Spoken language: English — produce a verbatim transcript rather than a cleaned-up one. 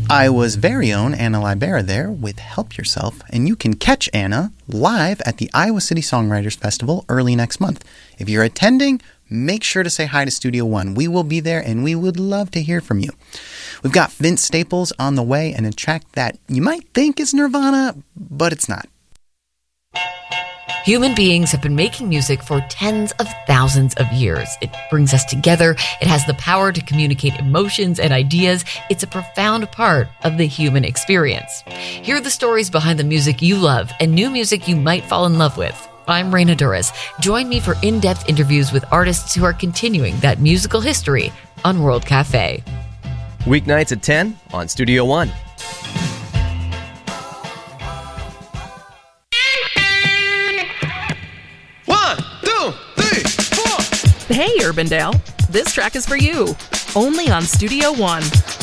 Iowa's very own Anna Libera there with Help Yourself, and you can catch Anna live at the Iowa City Songwriters Festival early next month. If you're attending, make sure to say hi to Studio One. We will be there, and we would love to hear from you. We've got Vince Staples on the way, and a track that you might think is Nirvana, but it's not. Human beings have been making music for tens of thousands of years. It brings us together. It has the power to communicate emotions and ideas. It's a profound part of the human experience. Hear the stories behind the music you love and new music you might fall in love with. I'm Raina Duras. Join me for in-depth interviews with artists who are continuing that musical history on World Cafe. Weeknights at ten on Studio One. Hey, Urbandale, this track is for you, only on Studio One.